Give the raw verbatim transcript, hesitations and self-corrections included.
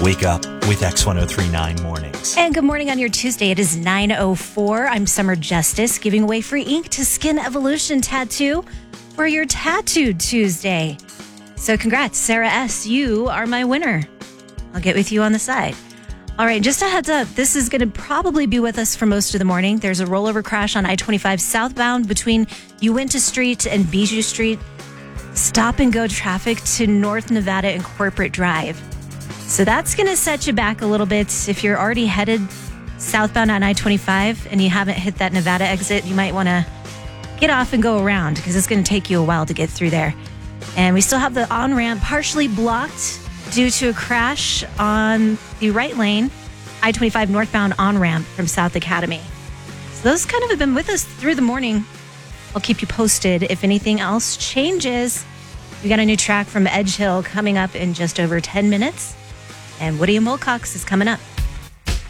Wake up with X one oh three point nine Mornings. And good morning on your Tuesday. It is nine oh four. I'm Summer Justice, giving away free ink to Skin Evolution Tattoo for your Tattooed Tuesday. So congrats, Sarah S. You are my winner. I'll get with you on the side. All right, just a heads up. This is going to probably be with us for most of the morning. There's a rollover crash on I twenty-five southbound between Uinta Street and Bijou Street. Stop and go traffic to North Nevada and Corporate Drive. So that's going to set you back a little bit. If you're already headed southbound on I twenty-five and you haven't hit that Nevada exit, you might want to get off and go around because it's going to take you a while to get through there. And we still have the on-ramp partially blocked due to a crash on the right lane, I twenty-five northbound on-ramp from South Academy. So those kind of have been with us through the morning. I'll keep you posted if anything else changes. We got a new track from Edge Hill coming up in just over ten minutes. And Woody and Wilcox is coming up.